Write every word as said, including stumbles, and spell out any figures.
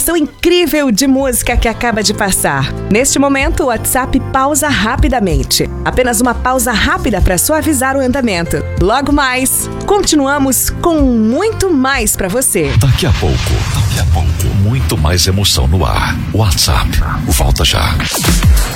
programação incrível de música que acaba de passar. Neste momento, o WhatsApp pausa rapidamente. Apenas uma pausa rápida para suavizar o andamento. Logo mais, continuamos com muito mais para você. Daqui a pouco, daqui a pouco, muito mais emoção no ar. WhatsApp, volta já.